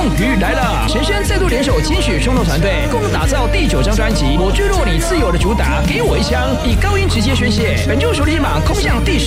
于来了！陈升再度联手金曲冲动团队，共同打造第9张专辑《我坠落你自由的主打》，给我一枪，以高音直接宣泄。本周首例马空降第10